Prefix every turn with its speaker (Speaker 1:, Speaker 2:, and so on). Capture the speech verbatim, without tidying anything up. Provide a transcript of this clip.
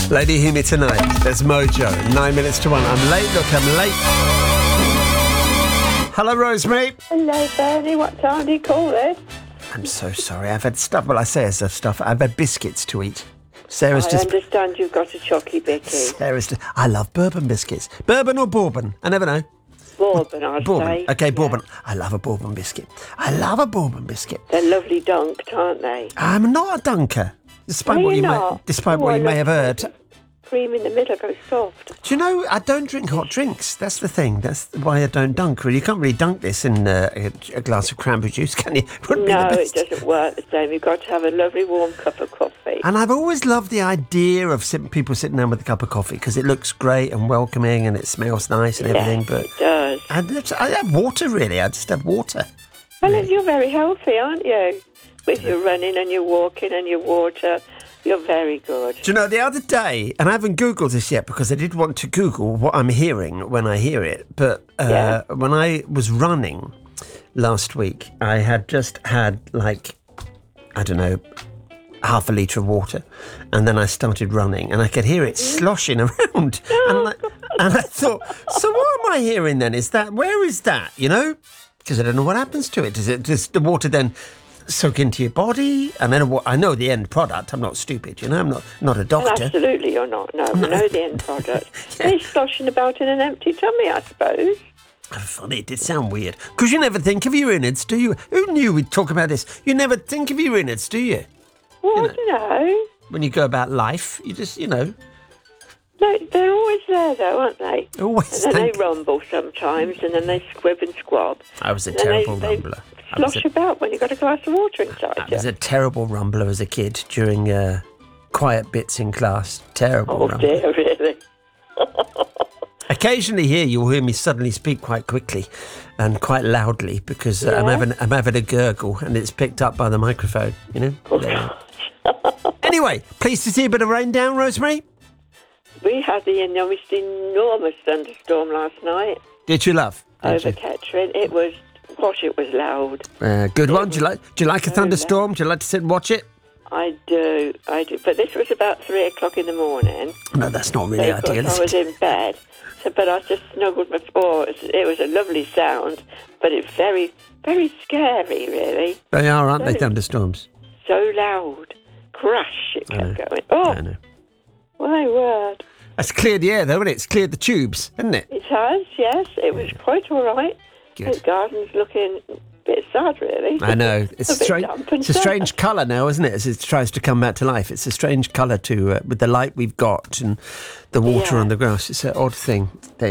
Speaker 1: Lady Hear Me Tonight. There's Mojo. Nine minutes to one. I'm late. Look, I'm late. Hello, Rosemary.
Speaker 2: Hello, Bernie. What time do you call it?
Speaker 1: I'm so sorry. I've had stuff. Well, I say as stuff. I've had biscuits to eat. Sarah's
Speaker 2: I
Speaker 1: just...
Speaker 2: understand you've got a chocky bicky.
Speaker 1: Sarah's just... I love bourbon biscuits. Bourbon or bourbon? I never know.
Speaker 2: Bourbon, I'd
Speaker 1: Bourbon.
Speaker 2: say.
Speaker 1: Okay, bourbon.
Speaker 2: Yeah.
Speaker 1: I love a bourbon biscuit. I love a bourbon biscuit.
Speaker 2: They're lovely dunked, aren't they?
Speaker 1: I'm not a dunker, despite
Speaker 2: Are
Speaker 1: what
Speaker 2: you
Speaker 1: you may,
Speaker 2: not?
Speaker 1: despite
Speaker 2: Oh,
Speaker 1: what
Speaker 2: I
Speaker 1: you may have
Speaker 2: love
Speaker 1: heard.
Speaker 2: Cream in the middle goes soft.
Speaker 1: Do you know, I don't drink hot drinks. That's the thing. That's why I don't dunk. Really, you can't really dunk this in uh, a, a glass of cranberry juice, can you? Wouldn't
Speaker 2: No,
Speaker 1: be the
Speaker 2: it
Speaker 1: best.
Speaker 2: doesn't work the same. You've got to have a lovely warm cup of coffee.
Speaker 1: And I've always loved the idea of sit- people sitting down with a cup of coffee because it looks great and welcoming and it smells nice and everything.
Speaker 2: Yes,
Speaker 1: But
Speaker 2: it does.
Speaker 1: I, just- I have water, really. I just have water.
Speaker 2: Well, you're very healthy, aren't you? With your running and your walking and your water. You're very good.
Speaker 1: Do you know, the other day, and I haven't Googled this yet because I did want to Google what I'm hearing when I hear it, but uh,
Speaker 2: Yeah.
Speaker 1: when I was running last week, I had just had, like, I don't know, half a litre of water, and then I started running, and I could hear it sloshing around, and, I, and I thought, so what am I hearing then? Is that, where is that, you know? Because I don't know what happens to it. Does it, does the water then soak into your body? And then what? I know the end product. I'm not stupid, you know. I'm not not a
Speaker 2: Well,
Speaker 1: doctor.
Speaker 2: absolutely you're not. No, we know the end product.
Speaker 1: Yeah.
Speaker 2: They're sloshing about in an empty tummy, I suppose.
Speaker 1: Funny, it did sound weird. Because you never think of your innards, do you? Who knew we'd talk about this? You never think of your innards, do you?
Speaker 2: Well,
Speaker 1: You
Speaker 2: I don't know.
Speaker 1: When you go about life, you just, you know,
Speaker 2: No, they're always there, though, aren't they?
Speaker 1: always
Speaker 2: And then
Speaker 1: think.
Speaker 2: they rumble sometimes, and then they squib and squab.
Speaker 1: I was a
Speaker 2: And then they-
Speaker 1: terrible
Speaker 2: they
Speaker 1: rumbler. I was
Speaker 2: Slosh
Speaker 1: a,
Speaker 2: about when you've got a glass of water inside
Speaker 1: I
Speaker 2: you.
Speaker 1: was a terrible rumbler as a kid during uh, quiet bits in class. Terrible
Speaker 2: Oh,
Speaker 1: rumbler.
Speaker 2: dear, really?
Speaker 1: Occasionally here you'll hear me suddenly speak quite quickly and quite loudly because uh, I'm
Speaker 2: Yeah.
Speaker 1: having I'm having a gurgle and it's picked up by the microphone, you know.
Speaker 2: Oh,
Speaker 1: There. Anyway, pleased to see a bit of rain down, Rosemary.
Speaker 2: We had the enormous, enormous thunderstorm last night
Speaker 1: Did you love? Did
Speaker 2: over
Speaker 1: you?
Speaker 2: Kettering. It was, gosh, it was loud.
Speaker 1: Uh, good one. Do you like Do you like a
Speaker 2: Very
Speaker 1: thunderstorm? Do you like to sit and watch it?
Speaker 2: I do, I do. But this was about three o'clock in the morning.
Speaker 1: No, that's not really
Speaker 2: Of course,
Speaker 1: ideal.
Speaker 2: I
Speaker 1: is
Speaker 2: was
Speaker 1: it?
Speaker 2: in bed, so, but I just snuggled my... Oh, it was, it was a lovely sound, but it's very, very scary, really.
Speaker 1: They are, aren't they?
Speaker 2: Very-
Speaker 1: Thunderstorms.
Speaker 2: So loud. Crash, it
Speaker 1: I know.
Speaker 2: kept going. Oh,
Speaker 1: I know.
Speaker 2: my word.
Speaker 1: That's cleared the air, though, isn't it? It's cleared the tubes, hasn't it?
Speaker 2: It has, yes. It was quite all right.
Speaker 1: Good.
Speaker 2: The garden's looking a bit sad, really.
Speaker 1: I know. It's
Speaker 2: A
Speaker 1: a
Speaker 2: bit
Speaker 1: strange.
Speaker 2: damp and
Speaker 1: It's a
Speaker 2: sad.
Speaker 1: strange colour now, isn't it? As it tries to come back to life, it's a strange colour to uh, with the light we've got and the water
Speaker 2: Yeah.
Speaker 1: on the grass. It's an odd thing. There